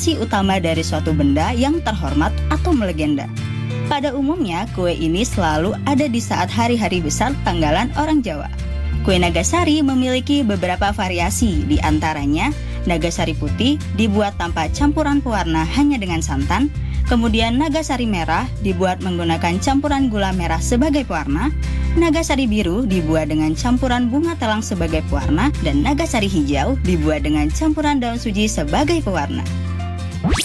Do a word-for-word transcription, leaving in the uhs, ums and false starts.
variasi utama dari suatu benda yang terhormat atau melegenda. Pada umumnya, kue ini selalu ada di saat hari-hari besar tanggalan orang Jawa. Kue Nagasari memiliki beberapa variasi, di antaranya Nagasari putih dibuat tanpa campuran pewarna hanya dengan santan, kemudian Nagasari merah dibuat menggunakan campuran gula merah sebagai pewarna, Nagasari biru dibuat dengan campuran bunga telang sebagai pewarna, dan Nagasari hijau dibuat dengan campuran daun suji sebagai pewarna.